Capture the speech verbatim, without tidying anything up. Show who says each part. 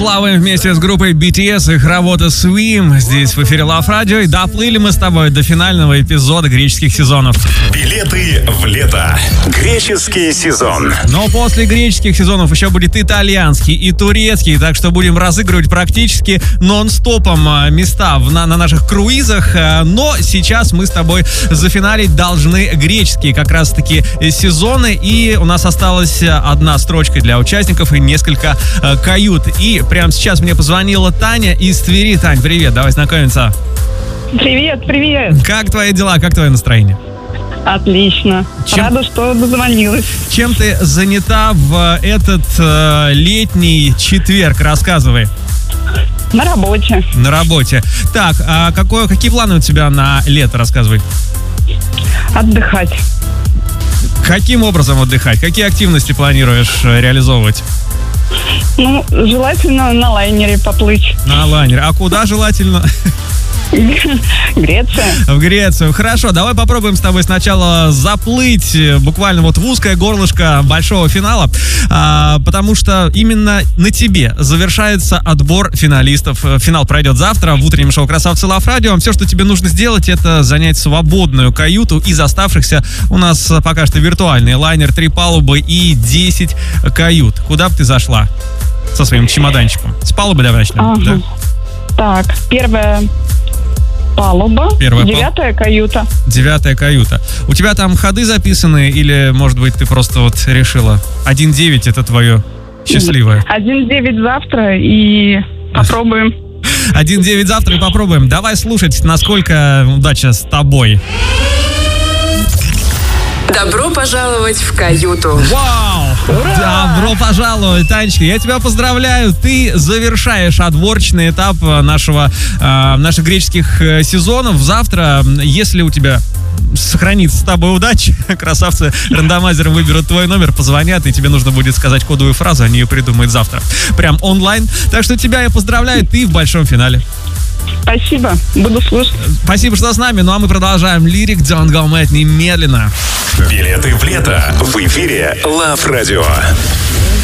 Speaker 1: плаваем вместе с группой би ти эс, их работа Swim. Здесь в эфире Love Radio. И доплыли мы с тобой до финального эпизода греческих сезонов.
Speaker 2: Билеты в лето. Греческий сезон.
Speaker 1: Но после греческих сезонов еще будет итальянский и турецкий. Так что будем разыгрывать практически нон-стопом места на, на наших круизах. Но сейчас мы с тобой зафиналить должны греческие как раз-таки сезоны. И у нас осталась одна строчка для участников и несколько э, кают. И прямо сейчас мне позвонила Таня из Твери. Тань, привет, давай знакомиться.
Speaker 3: Привет, привет.
Speaker 1: Как твои дела, как твое настроение?
Speaker 3: Отлично.
Speaker 1: Чем...
Speaker 3: Рада, что дозвонилась.
Speaker 1: Чем ты занята в этот э, летний четверг? Рассказывай.
Speaker 3: На работе.
Speaker 1: На работе. Так, а какое, какие планы у тебя на лето? Рассказывай.
Speaker 3: Отдыхать.
Speaker 1: Каким образом отдыхать? Какие активности планируешь реализовывать?
Speaker 3: Ну, желательно на лайнере поплыть.
Speaker 1: На лайнере. А куда желательно?
Speaker 3: Греция.
Speaker 1: В Грецию. Хорошо, давай попробуем с тобой сначала заплыть буквально вот в узкое горлышко большого финала, а, потому что именно на тебе завершается отбор финалистов. Финал пройдет завтра в утреннем шоу «Красавцы Love Radio». Все, что тебе нужно сделать, это занять свободную каюту из оставшихся. У нас пока что виртуальный лайнер, три палубы и десять кают. Куда бы ты зашла со своим чемоданчиком? С палубы давай начнем.
Speaker 3: Ага.
Speaker 1: Да?
Speaker 3: Так, первая палуба,
Speaker 1: Первая
Speaker 3: девятая пал... каюта.
Speaker 1: Девятая каюта. У тебя там ходы записаны или, может быть, ты просто вот решила один девять это твое счастливое?
Speaker 3: один девять завтра и попробуем.
Speaker 1: один девять завтра и попробуем. Давай слушать, насколько удача с тобой.
Speaker 4: Добро пожаловать в каюту.
Speaker 1: Вау! Ура! Добро пожаловать, Танечка. Я тебя поздравляю. Ты завершаешь отборочный этап нашего, э, наших греческих сезонов. Завтра, если у тебя сохранится с тобой удача, красавцы рандомайзером выберут твой номер, позвонят, и тебе нужно будет сказать кодовую фразу, они ее придумают завтра. Прям онлайн. Так что тебя я поздравляю, ты в большом финале.
Speaker 3: Спасибо, буду слушать.
Speaker 1: Спасибо, что с нами. Ну а мы продолжаем. Lyric Don't Go Mad немедленно.
Speaker 2: Билеты в лето в эфире Love Radio.